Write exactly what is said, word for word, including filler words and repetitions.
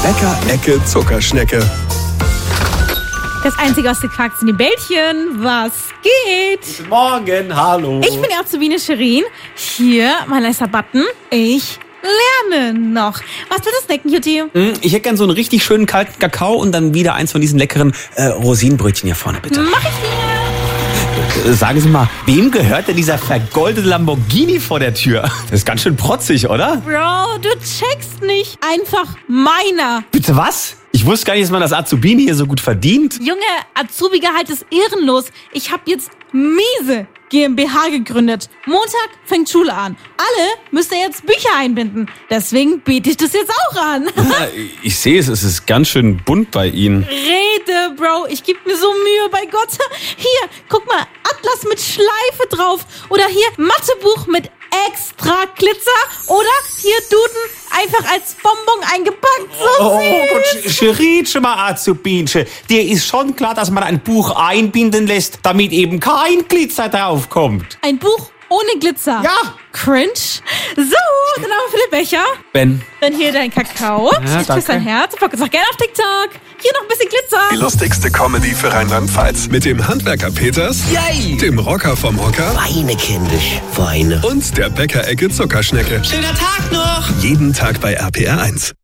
Bäcker-Ecke Zuckerschnecke. Das einzige aus den Quarks sind die Bällchen. Was geht? Guten Morgen, hallo. Ich bin die Azubine Shirin. Hier, mein letzter Button. Ich lerne noch. Was willst du snacken, Cutie? Ich hätte gern so einen richtig schönen kalten Kakao und dann wieder eins von diesen leckeren äh, Rosinenbrötchen hier vorne, bitte. Mach ich dir. Äh, Sagen Sie mal, wem gehört denn dieser vergoldete Lamborghini vor der Tür? Das ist ganz schön protzig, oder? Bro, du checkst nicht. Einfach meiner. Bitte was? Ich wusste gar nicht, dass man das Azubini hier so gut verdient. Junge, Azubi-Gehalt ist ehrenlos. Ich habe jetzt miese GmbH gegründet. Montag fängt Schule an. Alle müssen jetzt Bücher einbinden. Deswegen biete ich das jetzt auch an. Ja, ich sehe es, es ist ganz schön bunt bei Ihnen. Rede, Bro. Ich gebe mir so Mühe bei Gott. Hier, guck mal, Atlas mit Schleife drauf. Oder hier, Mathebuch mit extra Glitzer. Oder hier, Duden, einfach als Bonbon eingepackt. So Oh, süß. Gott, Scheritsch mal, Azubinche. Dir ist schon klar, dass man ein Buch einbinden lässt, damit eben kein Glitzer draufkommt. Ein Buch ohne Glitzer. Ja. Cringe. So, dann haben wir für den Becher. Ben. Dann hier dein Kakao. Ja, ich danke. küsse dein Herz. Folgt uns auch gerne auf TikTok. Hier noch ein bisschen Glitzer. Die lustigste Comedy für Rheinland-Pfalz. Mit dem Handwerker Peters, Yay! dem Rocker vom Hocker Weine, kindisch, Weine. und der Bäcker-Ecke Zuckerschnecke. Schöner Tag noch! Jeden Tag bei R P R eins.